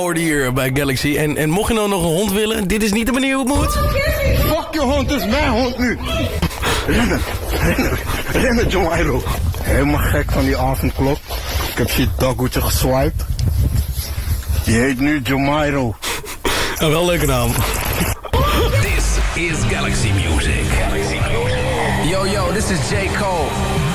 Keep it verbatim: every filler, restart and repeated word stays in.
hoorde hier bij Galaxy. En, en mocht je nou nog een hond willen, dit is niet de manier hoe het moet. Fuck je hond, het is mijn hond nu. Rennen, rennen, rennen Jomairo. Helemaal gek van die avondklok. Ik heb shit doggoetje geswiped. Die heet nu Jomairo. Nou, wel een leuke naam. This is Galaxy Music. Galaxy Music. Yo, yo, this is J. Cole.